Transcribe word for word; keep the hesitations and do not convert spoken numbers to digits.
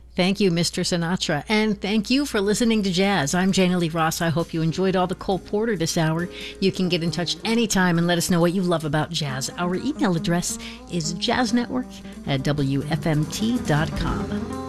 Thank you, Mister Sinatra. And thank you for listening to Jazz. I'm Jana Lee Ross. I hope you enjoyed all the Cole Porter this hour. You can get in touch anytime and let us know what you love about jazz. Our email address is jazznetwork at W F M T dot com.